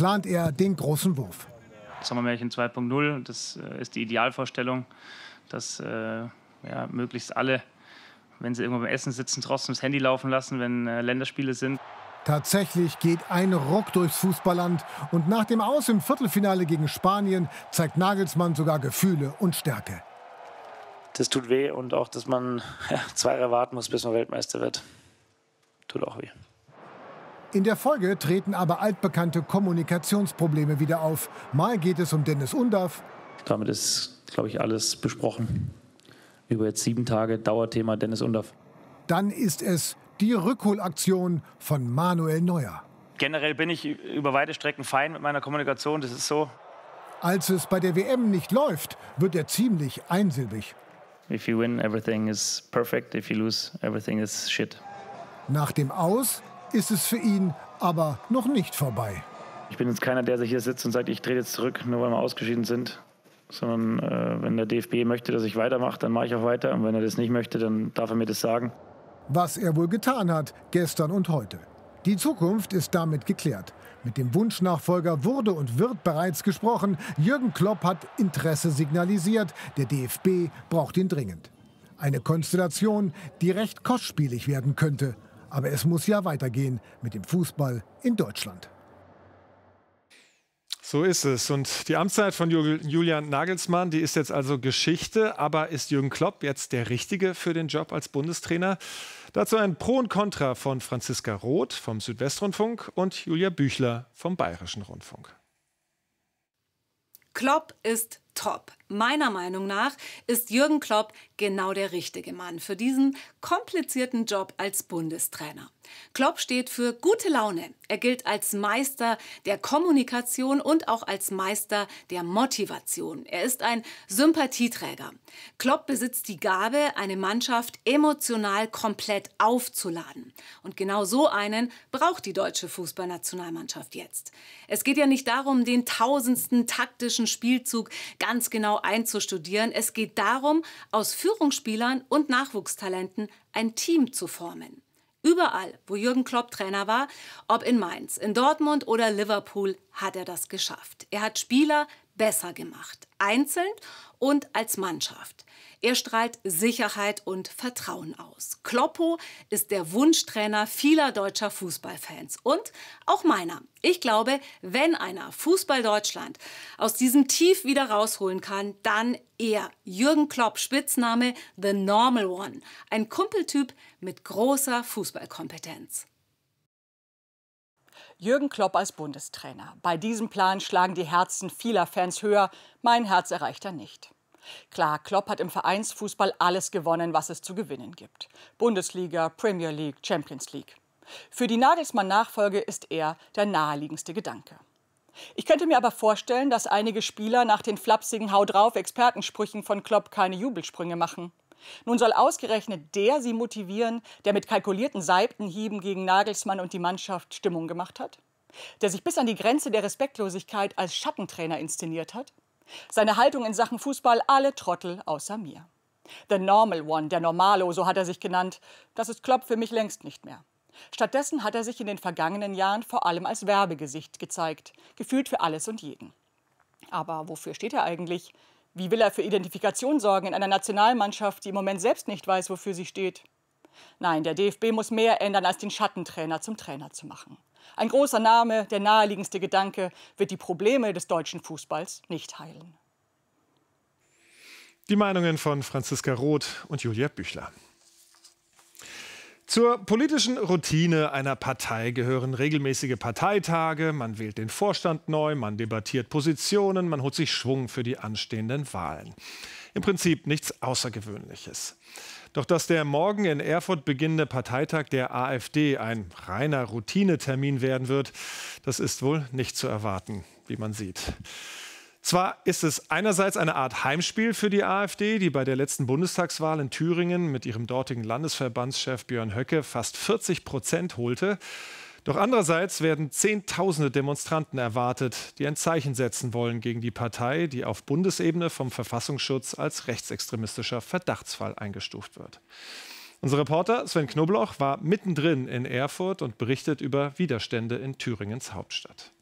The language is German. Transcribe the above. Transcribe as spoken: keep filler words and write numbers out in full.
plant er den großen Wurf. Sommermärchen zwei Punkt null, das äh, ist die Idealvorstellung, dass äh, ja, möglichst alle, wenn sie irgendwo beim Essen sitzen, trotzdem das Handy laufen lassen, wenn äh, Länderspiele sind. Tatsächlich geht ein Ruck durchs Fußballland und nach dem Aus im Viertelfinale gegen Spanien zeigt Nagelsmann sogar Gefühle und Stärke. Das tut weh und auch, dass man ja, zwei Jahre warten muss, bis man Weltmeister wird. Tut auch weh. In der Folge treten aber altbekannte Kommunikationsprobleme wieder auf. Mal geht es um Dennis Undaff. Damit ist, glaube ich, alles besprochen. Über jetzt sieben Tage Dauerthema Dennis Undaff. Dann ist es die Rückholaktion von Manuel Neuer. Generell bin ich über weite Strecken fein mit meiner Kommunikation, das ist so. Als es bei der W M nicht läuft, wird er ziemlich einsilbig. If you win, everything is perfect. If you lose, everything is shit. Nach dem Aus ist es für ihn aber noch nicht vorbei. Ich bin jetzt keiner, der sich hier sitzt und sagt, ich drehe jetzt zurück, nur weil wir ausgeschieden sind. Sondern äh, wenn der D F B möchte, dass ich weitermache, dann mache ich auch weiter. Und wenn er das nicht möchte, dann darf er mir das sagen. Was er wohl getan hat, gestern und heute. Die Zukunft ist damit geklärt. Mit dem Wunschnachfolger wurde und wird bereits gesprochen. Jürgen Klopp hat Interesse signalisiert. Der D F B braucht ihn dringend. Eine Konstellation, die recht kostspielig werden könnte. Aber es muss ja weitergehen mit dem Fußball in Deutschland. So ist es. Und die Amtszeit von Julian Nagelsmann, die ist jetzt also Geschichte. Aber ist Jürgen Klopp jetzt der Richtige für den Job als Bundestrainer? Dazu ein Pro und Contra von Franziska Roth vom Südwestrundfunk und Julia Büchler vom Bayerischen Rundfunk. Klopp ist top. Meiner Meinung nach ist Jürgen Klopp genau der richtige Mann für diesen komplizierten Job als Bundestrainer. Klopp steht für gute Laune. Er gilt als Meister der Kommunikation und auch als Meister der Motivation. Er ist ein Sympathieträger. Klopp besitzt die Gabe, eine Mannschaft emotional komplett aufzuladen. Und genau so einen braucht die deutsche Fußballnationalmannschaft jetzt. Es geht ja nicht darum, den tausendsten taktischen Spielzug ganz genau einzustudieren. Es geht darum, aus Führungsspielern und Nachwuchstalenten ein Team zu formen. Überall, wo Jürgen Klopp Trainer war, ob in Mainz, in Dortmund oder Liverpool, hat er das geschafft. Er hat Spieler besser gemacht, einzeln und als Mannschaft. Er strahlt Sicherheit und Vertrauen aus. Kloppo ist der Wunschtrainer vieler deutscher Fußballfans und auch meiner. Ich glaube, wenn einer Fußball Deutschland aus diesem Tief wieder rausholen kann, dann er. Jürgen Klopp, Spitzname The Normal One. Ein Kumpeltyp mit großer Fußballkompetenz. Jürgen Klopp als Bundestrainer. Bei diesem Plan schlagen die Herzen vieler Fans höher. Mein Herz erreicht er nicht. Klar, Klopp hat im Vereinsfußball alles gewonnen, was es zu gewinnen gibt. Bundesliga, Premier League, Champions League. Für die Nagelsmann-Nachfolge ist er der naheliegendste Gedanke. Ich könnte mir aber vorstellen, dass einige Spieler nach den flapsigen Hau-drauf-Expertensprüchen von Klopp keine Jubelsprünge machen. Nun soll ausgerechnet der sie motivieren, der mit kalkulierten Seitenhieben gegen Nagelsmann und die Mannschaft Stimmung gemacht hat? Der sich bis an die Grenze der Respektlosigkeit als Schattentrainer inszeniert hat? Seine Haltung in Sachen Fußball, alle Trottel außer mir. The Normal One, der Normalo, so hat er sich genannt. Das ist Klopp für mich längst nicht mehr. Stattdessen hat er sich in den vergangenen Jahren vor allem als Werbegesicht gezeigt. Gefühlt für alles und jeden. Aber wofür steht er eigentlich? Wie will er für Identifikation sorgen in einer Nationalmannschaft, die im Moment selbst nicht weiß, wofür sie steht? Nein, der D F B muss mehr ändern, als den Schattentrainer zum Trainer zu machen. Ein großer Name, der naheliegendste Gedanke, wird die Probleme des deutschen Fußballs nicht heilen. Die Meinungen von Franziska Roth und Julia Büchler. Zur politischen Routine einer Partei gehören regelmäßige Parteitage, man wählt den Vorstand neu, man debattiert Positionen, man holt sich Schwung für die anstehenden Wahlen. Im Prinzip nichts Außergewöhnliches. Doch dass der morgen in Erfurt beginnende Parteitag der AfD ein reiner Routinetermin werden wird, das ist wohl nicht zu erwarten, wie man sieht. Zwar ist es einerseits eine Art Heimspiel für die AfD, die bei der letzten Bundestagswahl in Thüringen mit ihrem dortigen Landesverbandschef Björn Höcke fast vierzig Prozent holte. Doch andererseits werden Zehntausende Demonstranten erwartet, die ein Zeichen setzen wollen gegen die Partei, die auf Bundesebene vom Verfassungsschutz als rechtsextremistischer Verdachtsfall eingestuft wird. Unser Reporter Sven Knobloch war mittendrin in Erfurt und berichtet über Widerstände in Thüringens Hauptstadt.